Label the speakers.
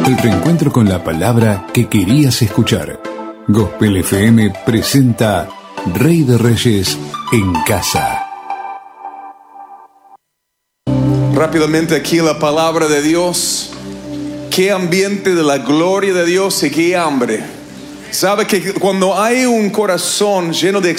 Speaker 1: El reencuentro con la palabra que querías escuchar. Gospel FM presenta Rey de Reyes en casa.
Speaker 2: Rápidamente aquí la palabra de Dios. Qué ambiente de la gloria de Dios y qué hambre. Sabe que cuando hay un corazón lleno de